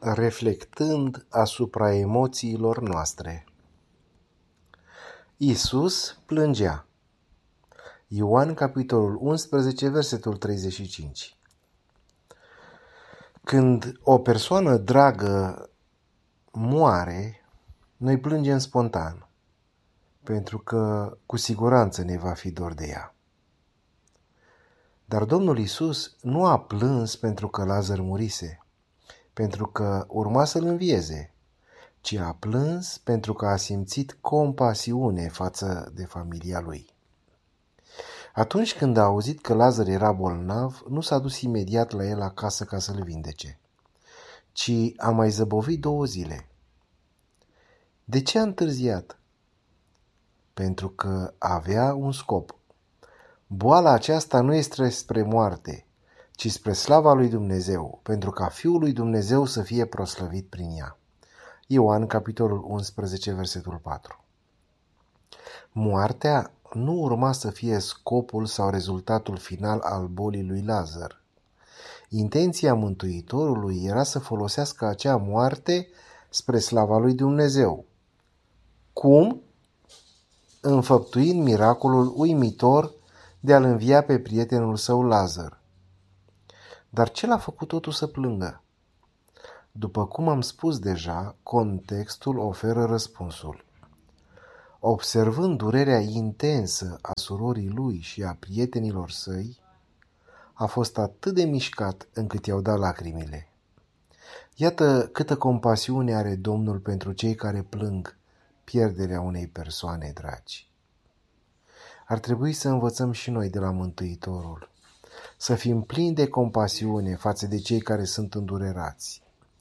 reflectând asupra emoțiilor noastre. Iisus plângea. Ioan, capitolul 11, versetul 35. Când o persoană dragă moare, noi plângem spontan, pentru că cu siguranță ne va fi dor de ea. Dar Domnul Iisus nu a plâns pentru că Lazar murise, pentru că urma să-l învieze, ci a plâns pentru că a simțit compasiune față de familia lui. Atunci când a auzit că Lazar era bolnav, nu s-a dus imediat la el acasă ca să-l vindece, ci a mai zăbovit 2 zile. De ce a întârziat? Pentru că avea un scop. Boala aceasta nu este spre moarte, ci spre slava lui Dumnezeu, pentru ca Fiul lui Dumnezeu să fie proslăvit prin ea. Ioan, capitolul 11, versetul 4. Moartea nu urma să fie scopul sau rezultatul final al bolii lui Lazar. Intenția Mântuitorului era să folosească acea moarte spre slava lui Dumnezeu. Cum? Înfăptuind miracolul uimitor de a-l învia pe prietenul său Lazar. Dar ce l-a făcut totul să plângă? După cum am spus deja, contextul oferă răspunsul. Observând durerea intensă a surorii lui și a prietenilor săi, a fost atât de mișcat încât i-au dat lacrimile. Iată câtă compasiune are Domnul pentru cei care plâng pierderea unei persoane dragi. Ar trebui să învățăm și noi de la Mântuitorul, să fim plini de compasiune față de cei care sunt îndurerați.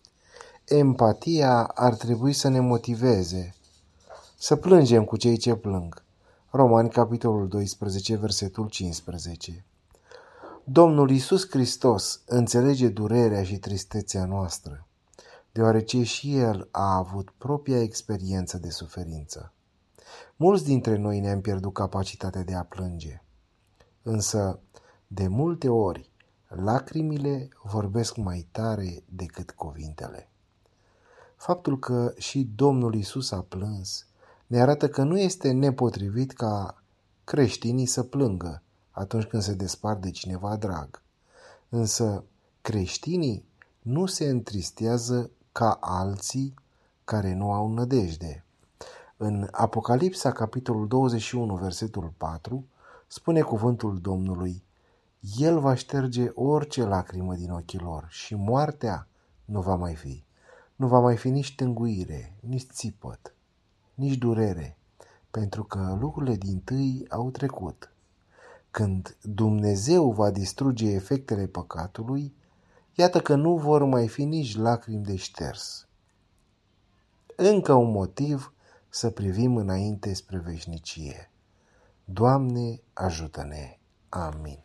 Empatia ar trebui să ne motiveze să plângem cu cei ce plâng. Romani, capitolul 12, versetul 15. Domnul Iisus Hristos înțelege durerea și tristețea noastră, deoarece și El a avut propria experiență de suferință. Mulți dintre noi ne-am pierdut capacitatea de a plânge, însă, de multe ori, lacrimile vorbesc mai tare decât cuvintele. Faptul că și Domnul Iisus a plâns ne arată că nu este nepotrivit ca creștinii să plângă atunci când se despart de cineva drag. Însă creștinii nu se întristează ca alții care nu au nădejde. În Apocalipsa, capitolul 21, versetul 4, spune cuvântul Domnului: El va șterge orice lacrimă din ochii lor și moartea nu va mai fi. Nu va mai fi nici tânguire, nici țipăt, nici durere, pentru că lucrurile dintâi au trecut. Când Dumnezeu va distruge efectele păcatului, iată că nu vor mai fi nici lacrimi de șters. Încă un motiv să privim înainte spre veșnicie. Doamne, ajută-ne! Amin.